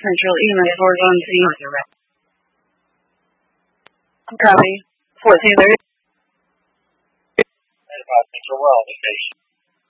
Central EMS on scene. Copy. 1430. Central Well, location.